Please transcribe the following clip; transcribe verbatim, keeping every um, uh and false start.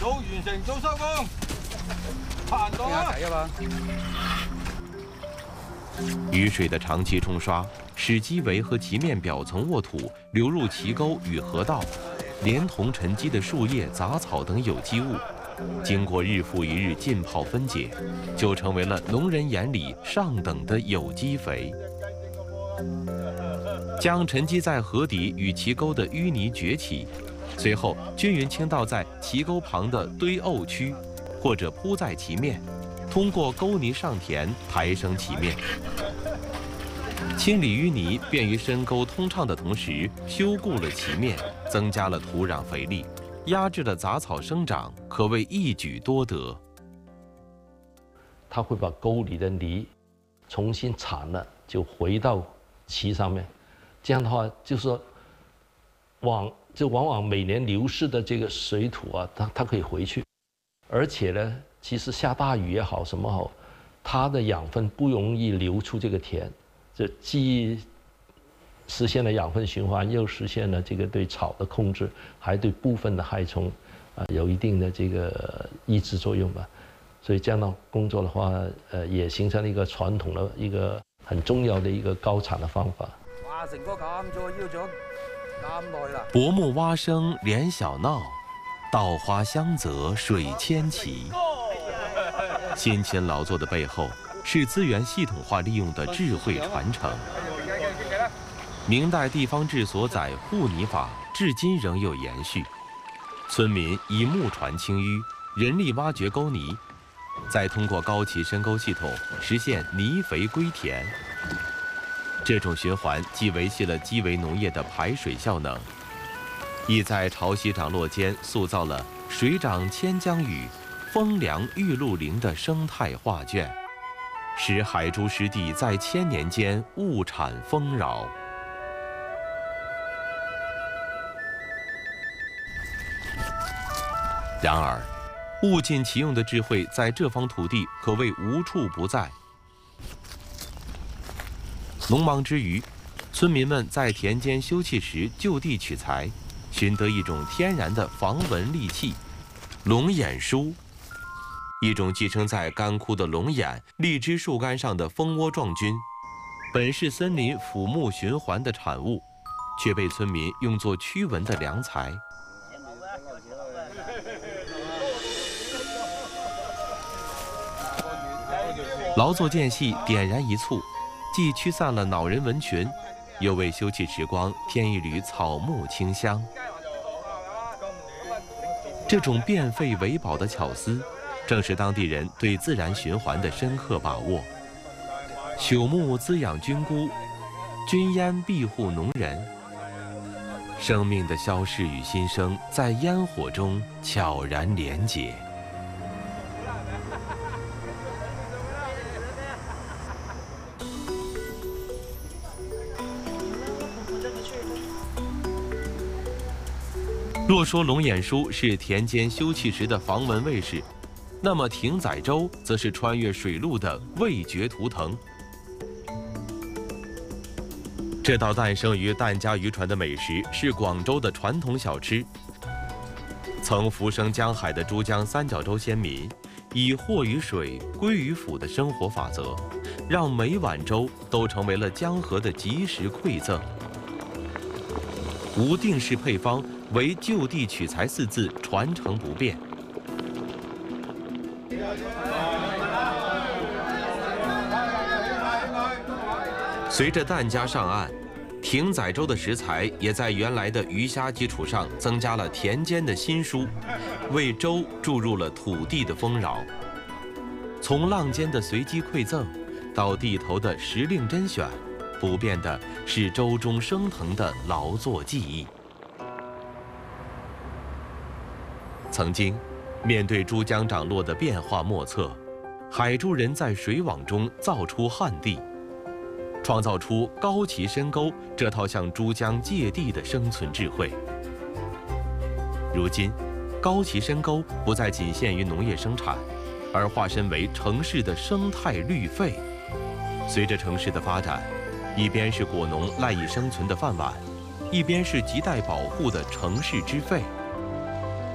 早完成早收工，行動啊！ 雨水的长期冲刷，使基围和其面表层沃土流入其沟与河道，连同沉积的树叶、杂草等有机物，经过日复一日浸泡分解，就成为了农人眼里上等的有机肥。将沉积在河底与其沟的淤泥掘起，随后均匀倾倒在其沟旁的堆沤区，或者铺在其面，通过沟泥上填抬升其面。清理淤泥便于深沟通畅的同时，修固了其面，增加了土壤肥力，压制了杂草生长，可谓一举多得。 它会把沟里的泥重新铲了，就回到其上面。这样的话，就是说往就往往每年流失的这个水土啊，它它可以回去，而且呢，其实下大雨也好，什么好，它的养分不容易流出这个田，这既实现了养分循环，又实现了这个对草的控制，还对部分的害虫啊有一定的这个抑制作用吧。所以这样的工作的话，呃，也形成了一个传统的一个很重要的一个高产的方法。 哇，成哥咁做要咗咁耐啦。 薄暮蛙声连小闹，稻花香泽水千奇。辛勤劳作的背后，是资源系统化利用的智慧传承。明代地方志所载护泥法，至今仍有延续。村民以木船清淤，人力挖掘沟泥，再通过高齐深沟系统实现泥肥归田。这种循环既维系了基围农业的排水效能，亦在潮汐涨落间塑造了水涨千江雨，风凉玉露林的生态画卷，使海珠湿地在千年间物产丰饶。然而，物尽其用的智慧在这方土地可谓无处不在。农忙之余，村民们在田间休憩时就地取材，寻得一种天然的防蚊利器——龙眼梳。一种寄生在干枯的龙眼、荔枝树干上的蜂窝状菌，本是森林腐木循环的产物，却被村民用作驱蚊的良材。劳作间隙点燃一簇，既驱散了恼人蚊群，又为休憩时光添一缕草木清香。这种变废为宝的巧思，正是当地人对自然循环的深刻把握。朽木滋养菌菇，菌烟庇护农人。生命的消逝与新生，在烟火中悄然连结。若说龙眼梳是田间休憩时的防蚊卫士，那么艇仔粥则是穿越水路的味觉图腾。这道诞生于疍家渔船的美食是广州的传统小吃。曾浮生江海的珠江三角洲先民，以货于水、归于府的生活法则，让每碗粥都成为了江河的及时馈赠。无定式配方，唯就地取材四字传承不变。随着疍家上岸，艇仔粥的食材也在原来的鱼虾基础上增加了田间的新蔬，为粥注入了土地的丰饶。从浪尖的随机馈赠，到地头的时令甄选，不变的是粥中升腾的劳作技艺。曾经，面对珠江涨落的变化莫测，海珠人在水网中造出旱地，创造出高齐深沟这套向珠江借地的生存智慧。如今，高齐深沟不再仅限于农业生产，而化身为城市的生态绿肺。随着城市的发展，一边是果农赖以生存的饭碗，一边是亟待保护的城市之肺。